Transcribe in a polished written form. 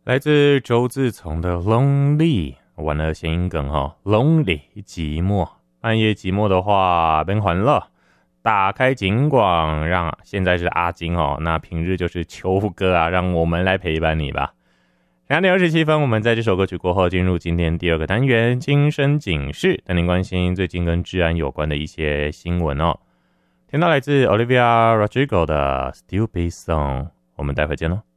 来自周自从的 Lonely， 玩了谐音梗Lonely 寂寞，半夜寂寞的话变欢乐，打开警广，让现在是阿金那平日就是秋哥啊，让我们来陪伴你吧。2:27，我们在这首歌曲过后进入今天第二个单元精神警示，带您关心最近跟治安有关的一些新闻听到来自 Olivia Rodrigo 的 Stupid Song， 我们待会见咯。